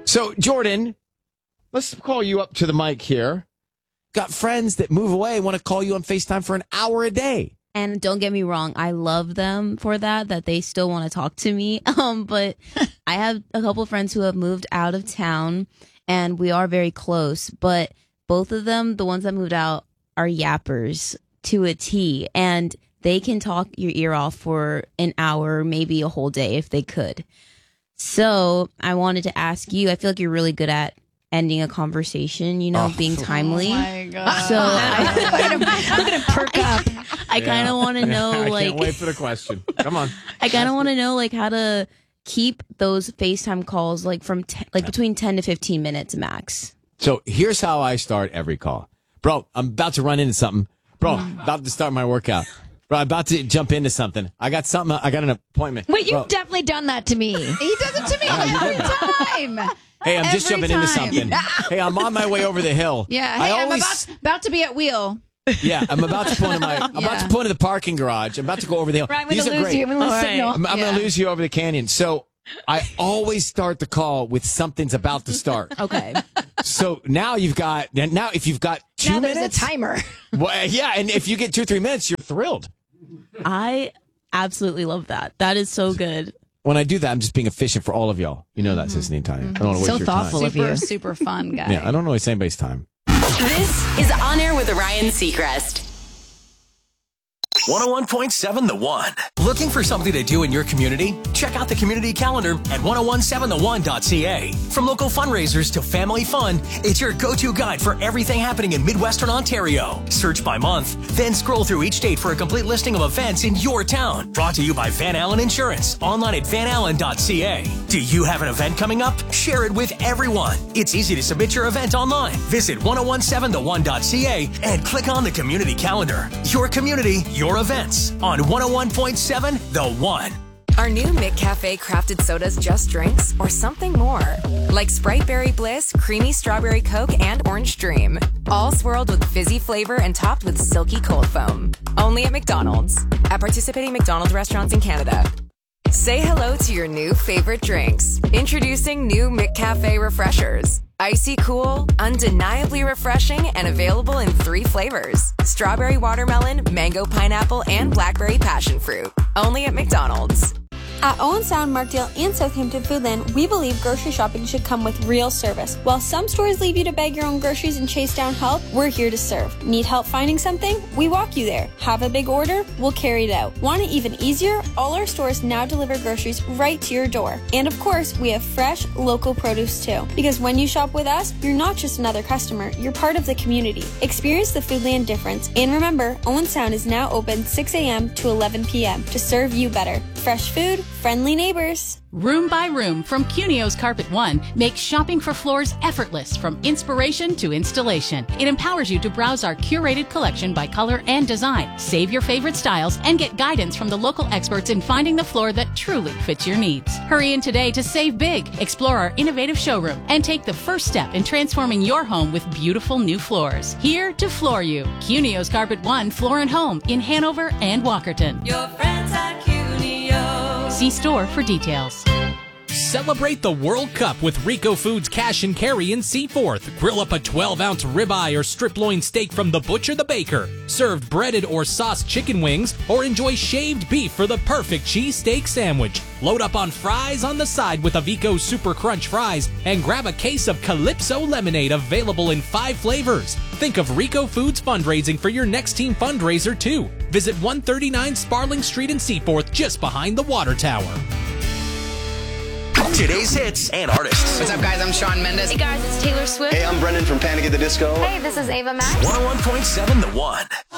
So, Jordan, let's call you up to the mic here. Got friends that move away, want to call you on FaceTime for an hour a day. And don't get me wrong, I love them for that they still want to talk to me. But I have a couple of friends who have moved out of town, and we are very close. But both of them, the ones that moved out, are yappers to a T. And they can talk your ear off for an hour, maybe a whole day if they could. So I wanted to ask you, I feel like you're really good at ending a conversation, being timely. Oh my God. So I'm going to perk up. I kind of want to know, I can't wait for the question. Come on. I kind of want to know, how to keep those FaceTime calls, from between 10 to 15 minutes max. So here's how I start every call. Bro, I'm about to run into something. Bro, about to start my workout. Bro, I'm about to jump into something. I got an appointment. Wait, you've definitely done that to me. He does it to me every time. Hey, I'm just jumping into something. Hey, I'm on my way over the hill. Yeah, hey, I'm about to be at Wheel. Yeah, I'm about to pull into the parking garage. I'm about to go over the hill. Right, I'm going to lose you. I'm going to signal. I'm going to lose you over the canyon. So I always start the call with something's about to start. Okay. So now if you've got 2 minutes. There's a timer. Well, yeah, and if you get 2 or 3 minutes, you're thrilled. I absolutely love that. That is so good. When I do that, I'm just being efficient for all of y'all. You know that, Sisney and Tanya. I don't want to waste your time. So thoughtful of you. Super fun guy. Yeah, I don't waste anybody's time. This is On Air with Ryan Seacrest. 101.7 The One. Looking for something to do in your community? Check out the community calendar at 1017thone.ca. From local fundraisers to family fun, it's your go-to guide for everything happening in Midwestern Ontario. Search by month, then scroll through each date for a complete listing of events in your town. Brought to you by Van Allen Insurance, online at vanallen.ca. Do you have an event coming up? Share it with everyone. It's easy to submit your event online. Visit 1017thone.ca and click on the community calendar. Your community, your events on 101.7 The One. Are new McCafe crafted sodas just drinks or something more? Like Sprite Berry Bliss, Creamy Strawberry Coke, and Orange Dream. All swirled with fizzy flavor and topped with silky cold foam. Only at McDonald's. At participating McDonald's restaurants in Canada. Say hello to your new favorite drinks. Introducing new McCafe Refreshers. Icy cool, undeniably refreshing, and available in 3 flavors. Strawberry watermelon, mango pineapple, and blackberry passion fruit. Only at McDonald's. At Owen Sound, Markdale, and Southampton Foodland, we believe grocery shopping should come with real service. While some stores leave you to bag your own groceries and chase down help, we're here to serve. Need help finding something? We walk you there. Have a big order? We'll carry it out. Want it even easier? All our stores now deliver groceries right to your door. And of course, we have fresh, local produce too. Because when you shop with us, you're not just another customer, you're part of the community. Experience the Foodland difference. And remember, Owen Sound is now open 6 a.m. to 11 p.m. to serve you better. Fresh food, friendly neighbors. Room by Room from Cunio's Carpet One makes shopping for floors effortless from inspiration to installation. It empowers you to browse our curated collection by color and design, save your favorite styles, and get guidance from the local experts in finding the floor that truly fits your needs. Hurry in today to save big, explore our innovative showroom, and take the first step in transforming your home with beautiful new floors. Here to floor you. Cunio's Carpet One Floor and Home in Hanover and Walkerton. Your friends at Cunio. See store for details. Celebrate the World Cup with Rico Foods Cash and Carry in Seaforth. Grill up a 12-ounce ribeye or strip loin steak from the butcher the baker. Served breaded or sauced chicken wings, or enjoy shaved beef for the perfect cheesesteak sandwich. Load up on fries on the side with Avico Super Crunch fries, and grab a case of Calypso lemonade available in 5 flavors. Think of Rico Foods fundraising for your next team fundraiser too. Visit 139 Sparling Street in Seaforth, just behind the water tower. Today's hits and artists. What's up, guys? I'm Shawn Mendes. Hey, guys, it's Taylor Swift. Hey, I'm Brendan from Panic at the Disco. Hey, this is Ava Max. 101.7 The One.